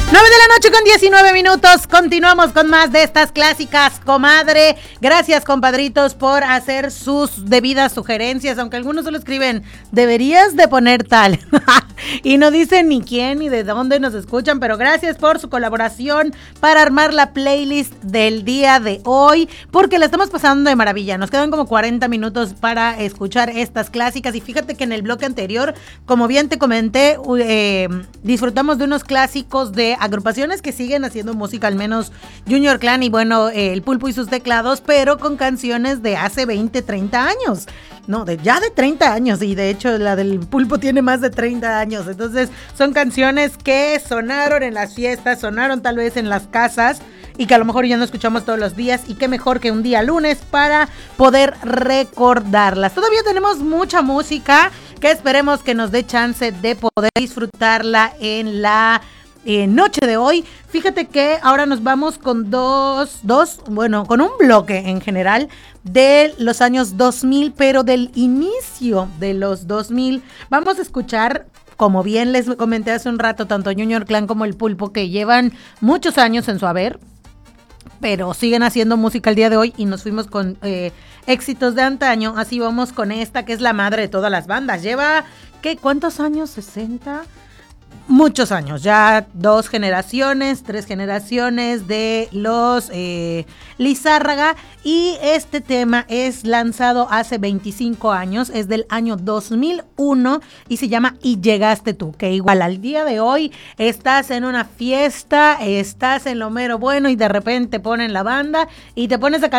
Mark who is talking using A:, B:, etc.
A: 9 de la noche con 19 minutos. Continuamos con más de estas clásicas, comadre. Gracias, compadritos, por hacer sus debidas sugerencias, aunque algunos solo escriben, deberías de poner tal. Y no dicen ni quién ni de dónde nos escuchan, pero gracias por su colaboración para armar la playlist del día de hoy, porque la estamos pasando de maravilla. Nos quedan como 40 minutos para escuchar estas clásicas, y fíjate que en el bloque anterior, como bien te comenté, disfrutamos de unos clásicos de agrupaciones que siguen haciendo música, al menos Junior Clan y bueno, el Pulpo y sus teclados, pero con canciones de hace 20, 30 años. No, ya de 30 años, y de hecho la del Pulpo tiene más de 30 años. Entonces son canciones que sonaron en las fiestas, sonaron tal vez en las casas, y que a lo mejor ya no escuchamos todos los días, y qué mejor que un día lunes para poder recordarlas. Todavía tenemos mucha música que esperemos que nos dé chance de poder disfrutarla en la noche de hoy. Fíjate que ahora nos vamos con con un bloque en general de los años 2000, pero del inicio de los 2000. Vamos a escuchar, como bien les comenté hace un rato, tanto Junior Clan como el Pulpo, que llevan muchos años en su haber, pero siguen haciendo música el día de hoy, y nos fuimos con éxitos de antaño. Así vamos con esta, que es la madre de todas las bandas. Lleva, ¿cuántos años? 60. Muchos años, ya 2 generaciones, 3 generaciones de los Lizárraga, y este tema es lanzado hace 25 años, es del año 2001 y se llama Y Llegaste Tú, que igual al día de hoy estás en una fiesta, estás en lo mero bueno y de repente ponen la banda y te pones a